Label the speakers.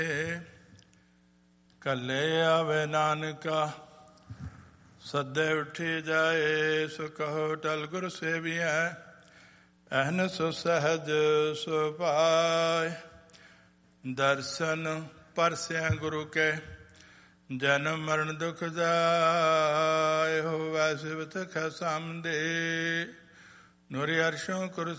Speaker 1: ਕੱਲੇ ਆਵੇ ਨਾਨਕਾ, ਸੱਦੇ ਉੱਠੀ ਜਾਏ। ਸੋ ਕਹੋ ਟਲ ਗੁਰ ਸੇਵੀਐ, ਅਹਨ ਸੋ ਸਹਿਜ ਸੁਭਾਏ। ਦਰਸ਼ਨ ਪਰਸਿਆ ਗੁਰੂ ਕੇ, ਜਨਮ ਮਰਨ ਦੁਖ ਜਾਏ। ਹੋਵੈ ਸਿਵਤ ਖਸਮ ਦੇ, ਨੂਰਿ ਅਰਸ਼ੋਂ ਕੁਰਸੀ